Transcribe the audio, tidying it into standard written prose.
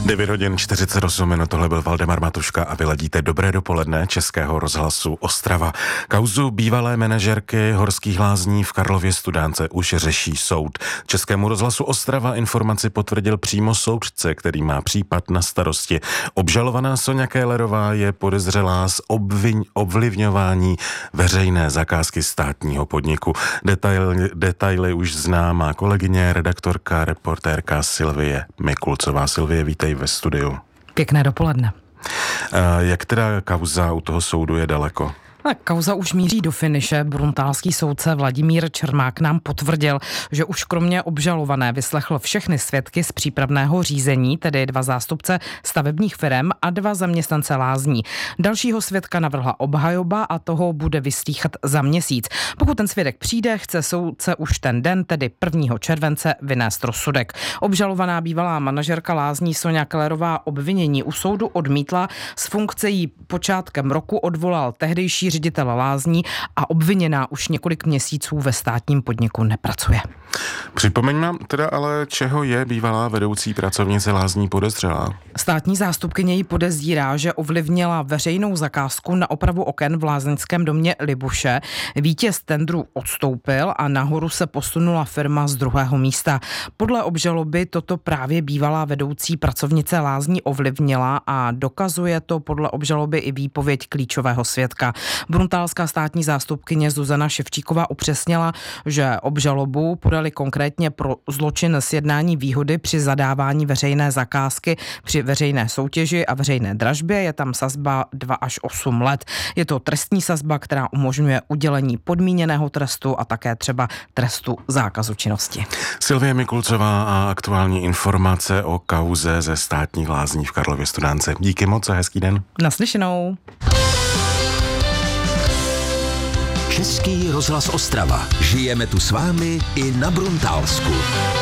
9 hodin 48 minut, tohle byl Valdemar Matuška a vy ladíte Dobré dopoledne Českého rozhlasu Ostrava. Kauzu bývalé manažerky Horských lázní v Karlově Studánce už řeší soud. Českému rozhlasu Ostrava informaci potvrdil přímo soudce, který má případ na starosti. Obžalovaná Soňa Kellerová je podezřelá z ovlivňování veřejné zakázky státního podniku. Detaily už zná má kolegyně, redaktorka, reportérka Silvie Mikulcová. Silvie, vítej ve studiu. Pěkné dopoledne. Jak teda kauza u toho soudu je daleko? Kauza už míří do finiše. Bruntálský soudce Vladimír Čermák nám potvrdil, že už kromě obžalované vyslechl všechny svědky z přípravného řízení, tedy 2 zástupce stavebních firem a 2 zaměstnance lázní. Dalšího svědka navrhla obhajoba a toho bude vyslýchat za měsíc. Pokud ten svědek přijde, chce soudce už ten den, tedy 1. července, vynést rozsudek. Obžalovaná bývalá manažerka lázní Soňa Kellerová obvinění u soudu odmítla. Z funkce jí počátkem roku odvolal tehdejší ředitel lázní a obviněná už několik měsíců ve státním podniku nepracuje. Připomeň nám teda ale, čeho je bývalá vedoucí pracovnice lázní podezřelá. Státní zástupkyně jí podezírá, že ovlivnila veřejnou zakázku na opravu oken v lázeňském domě Libuše. Vítěz tendru odstoupil a nahoru se posunula firma z 2. místa. Podle obžaloby toto právě bývalá vedoucí pracovnice lázní ovlivnila a dokazuje to podle obžaloby i výpověď klíčového svědka. Bruntálská státní zástupkyně Zuzana Ševčíková upřesnila, že obžalobu podali konkrétně pro zločin sjednání výhody při zadávání veřejné zakázky při veřejné soutěži a veřejné dražbě. Je tam sazba 2 až 8 let. Je to trestní sazba, která umožňuje udělení podmíněného trestu a také třeba trestu zákazu činnosti. Silvie Mikulcová a aktuální informace o kauze ze státních lázní v Karlově Studánce. Díky moc a hezký den. Naslyšenou. Český rozhlas Ostrava. Žijeme tu s vámi i na Bruntálsku.